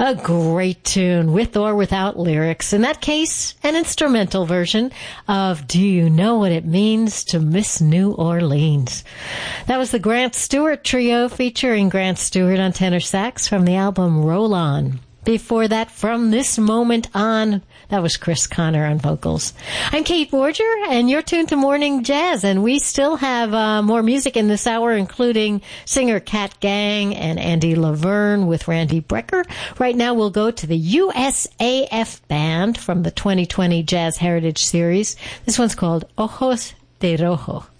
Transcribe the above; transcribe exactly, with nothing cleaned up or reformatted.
A great tune, with or without lyrics. In that case, an instrumental version of Do You Know What It Means to Miss New Orleans? That was the Grant Stewart Trio featuring Grant Stewart on tenor sax from the album Roll On. Before that, From This Moment On, that was Chris Connor on vocals. I'm Kate Borger, and you're tuned to Morning Jazz, and we still have uh, more music in this hour, including singer Cat Gang and Andy Laverne with Randy Brecker. Right now, we'll go to the U S A F Band from the twenty twenty Jazz Heritage Series. This one's called Ojos de Rojo.